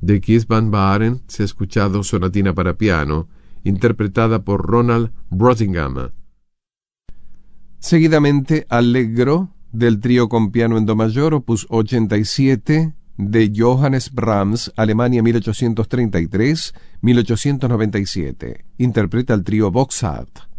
De Kees van Baaren se ha escuchado Sonatina para piano, interpretada por Ronald Brottingham. Seguidamente, Allegro, del trío con piano en do mayor, opus 87, de Johannes Brahms, Alemania 1833-1897. Interpreta el trío Boxart.